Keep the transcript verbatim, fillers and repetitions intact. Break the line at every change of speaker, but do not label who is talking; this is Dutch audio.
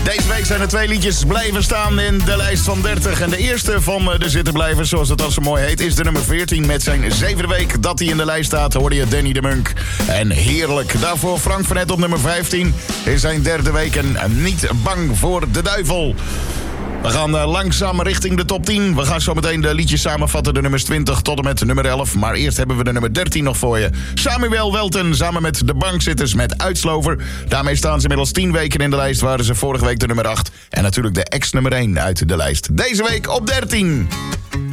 Deze week zijn er twee liedjes blijven staan in de lijst van dertig. En de eerste van de zittenblijvers, zoals het al zo mooi heet, is de nummer veertien. Met zijn zevende week dat hij in de lijst staat, hoorde je Danny de Munk. En heerlijk. Daarvoor Frank van Het op nummer vijftien. In zijn derde week en niet bang voor de duivel. We gaan uh, langzaam richting de top tien. We gaan zo meteen de liedjes samenvatten, de nummers twintig tot en met nummer elf. Maar eerst hebben we de nummer dertien nog voor je. Samuel Welten samen met de bankzitters met Uitslover. Daarmee staan ze inmiddels tien weken in de lijst. Waren ze vorige week de nummer acht. En natuurlijk de ex-nummer één uit de lijst. Deze week op dertien.